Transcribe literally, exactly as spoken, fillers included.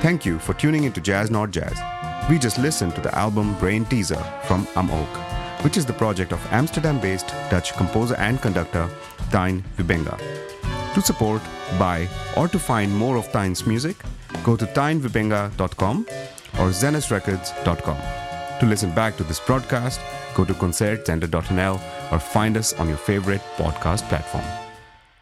Thank you for tuning into Jazz Not Jazz. We just listened to the album Brain Teaser from Am Ook, which is the project of Amsterdam-based Dutch composer and conductor Tijn Wubbenga. To support, buy, or to find more of Tijn's music, go to tijn wubbenga dot com or zenith records dot com. To listen back to this broadcast, go to concertcenter dot n l or find us on your favorite podcast platform.